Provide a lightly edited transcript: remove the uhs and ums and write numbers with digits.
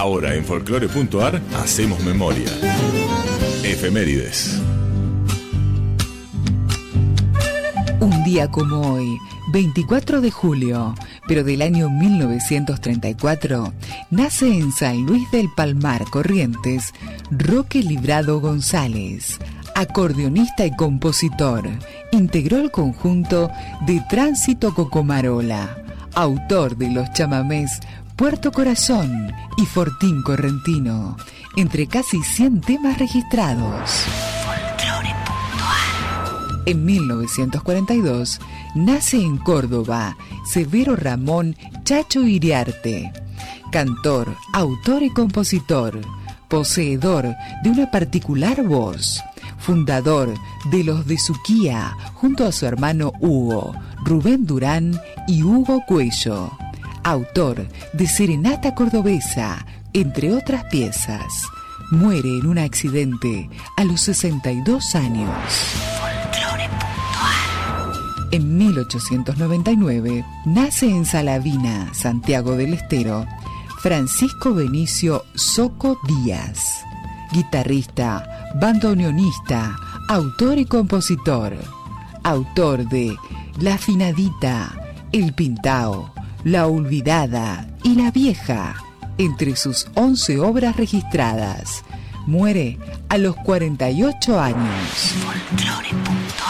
Ahora en Folclore.ar hacemos memoria. Efemérides. Un día como hoy, 24 de julio, pero del año 1934, nace en San Luis del Palmar, Corrientes, Roque Librado González, acordeonista y compositor. Integró el conjunto de Tránsito Cocomarola, autor de los chamamés Puerto Corazón y Fortín Correntino, entre casi 100 temas registrados. En 1942 nace en Córdoba Severo Ramón Chacho Iriarte, cantor, autor y compositor, poseedor de una particular voz, fundador de Los de Suquía junto a su hermano Hugo, Rubén Durán y Hugo Cuello, autor de Serenata Cordobesa, entre otras piezas. Muere en un accidente a los 62 años. En 1899 nace en Salavina, Santiago del Estero, Francisco Benicio Soco Díaz, guitarrista, bandoneonista, autor y compositor, autor de La Afinadita, El Pintao, La Olvidada y La Vieja, entre sus 11 obras registradas. Muere a los 48 años. Folclore.ar